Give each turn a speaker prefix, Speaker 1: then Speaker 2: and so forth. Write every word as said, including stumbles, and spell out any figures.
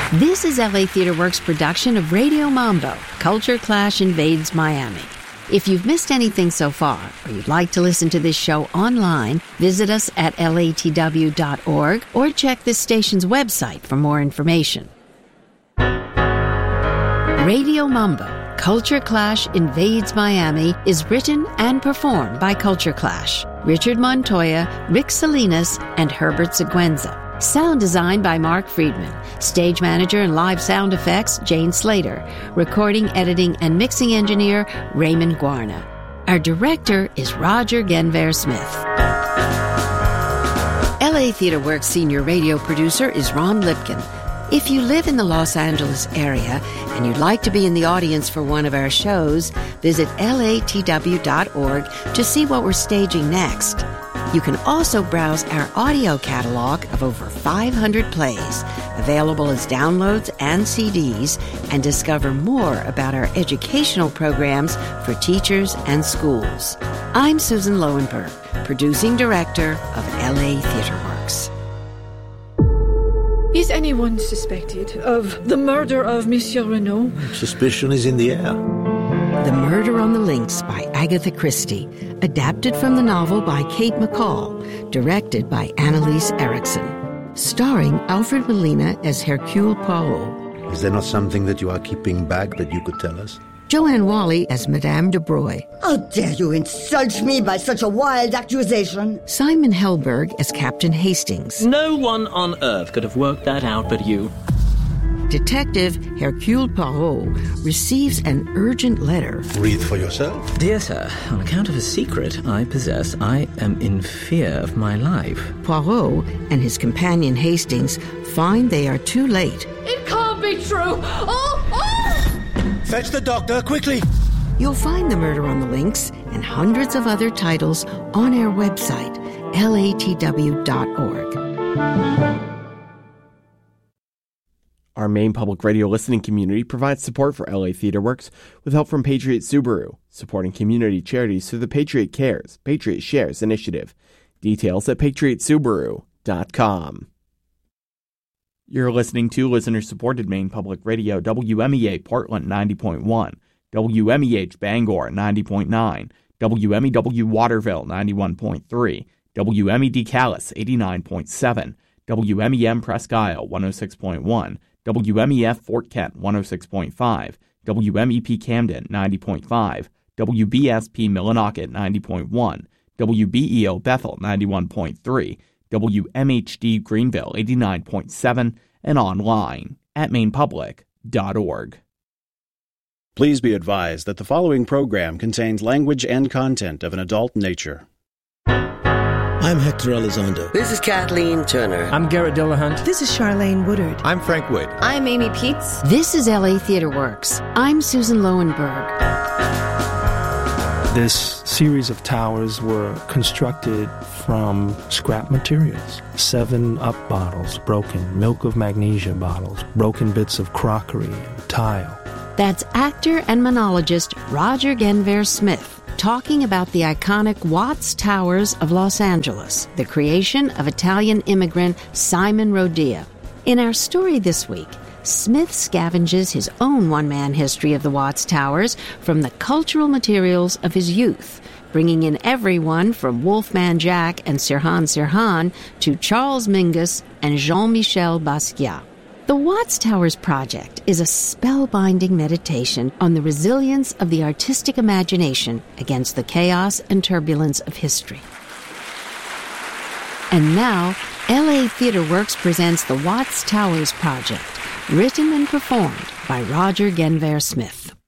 Speaker 1: This is L A Theatre Works' production of Radio Mambo, Culture Clash Invades Miami. If you've missed anything so far, or you'd like to listen to this show online, visit us at L A T W dot org or check this station's website for more information. Radio Mambo, Culture Clash Invades Miami is written and performed by Culture Clash, Richard Montoya, Rick Salinas, and Herbert Seguenza. Sound design by Mark Friedman. Stage manager and live sound effects, Jane Slater. Recording, editing, and mixing engineer, Raymond Guarna. Our director is Roger Genver Smith. L A Theatre Works senior radio producer is Ron Lipkin. If you live in the Los Angeles area and you'd like to be in the audience for one of our shows, visit L A T W dot org to see what we're staging next. You can also browse our audio catalog of over five hundred plays, available as downloads and C Ds, and discover more about our educational programs for teachers and schools. I'm Susan Lowenberg, producing director of L A Theatre Works.
Speaker 2: Is anyone suspected of the murder of Monsieur Renault?
Speaker 3: Suspicion is in the air.
Speaker 1: The Murder on the Links by Agatha Christie, adapted from the novel by Kate McCall, directed by Annalise Erickson. Starring Alfred Molina as Hercule Poirot.
Speaker 3: Is there not something that you are keeping back that you could tell us?
Speaker 1: Joanne Whalley as Madame de Broglie.
Speaker 4: How dare you insult me by such a wild accusation?
Speaker 1: Simon Helberg as Captain Hastings.
Speaker 5: No one on earth could have worked that out but you.
Speaker 1: Detective Hercule Poirot receives an urgent letter.
Speaker 3: Read for yourself.
Speaker 5: Dear sir, on account of a secret I possess, I am in fear of my life.
Speaker 1: Poirot and his companion Hastings find they are too late.
Speaker 2: It can't be true! Oh, oh!
Speaker 3: Fetch the doctor, quickly!
Speaker 1: You'll find The Murder on the Links and hundreds of other titles on our website, L A T W dot org.
Speaker 6: Our main public radio listening community provides support for L A Theatre Works with help from Patriot Subaru, supporting community charities through the Patriot Cares, Patriot Shares initiative. Details at patriot subaru dot com. You're listening to listener-supported Maine Public Radio, W M E A Portland ninety point one, W M E H Bangor ninety point nine, W M E W Waterville ninety-one point three, W M E D Calais eighty-nine point seven, W M E M Presque Isle one oh six point one, W M E F Fort Kent one oh six point five, W M E P Camden ninety point five, W B S P Millinocket ninety point one, W B E O Bethel ninety-one point three, W M H D Greenville eighty-nine point seven, and online at maine public dot org.
Speaker 7: Please be advised that the following program contains language and content of an adult nature.
Speaker 3: I'm Hector Elizondo.
Speaker 8: This is Kathleen Turner.
Speaker 9: I'm Garrett Dillahunt.
Speaker 10: This is Charlene Woodard.
Speaker 11: I'm Frank Witt.
Speaker 10: I'm Amy Peets.
Speaker 1: This is L A Theatre Works. I'm Susan Lowenberg.
Speaker 12: This series of towers were constructed from scrap materials. Seven up bottles, broken milk of magnesia bottles, broken bits of crockery and tile.
Speaker 1: That's actor and monologist Roger Genver Smith talking about the iconic Watts Towers of Los Angeles, the creation of Italian immigrant Simon Rodia. In our story this week, Smith scavenges his own one-man history of the Watts Towers from the cultural materials of his youth, bringing in everyone from Wolfman Jack and Sirhan Sirhan to Charles Mingus and Jean-Michel Basquiat. The Watts Towers Project is a spellbinding meditation on the resilience of the artistic imagination against the chaos and turbulence of history. And now, L A Theatre Works presents the Watts Towers Project, written and performed by Roger Genver Smith.